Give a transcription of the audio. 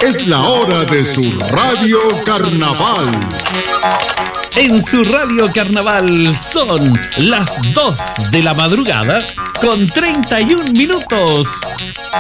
Es la hora de su Radio Carnaval. En su Radio Carnaval son las 2 de la madrugada con 31 minutos.